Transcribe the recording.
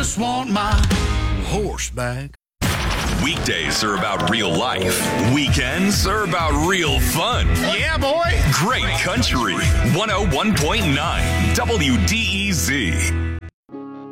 just want my horse back. Weekdays are about real life. Weekends are about real fun. Yeah, boy. Great country. 101.9 WDEZ.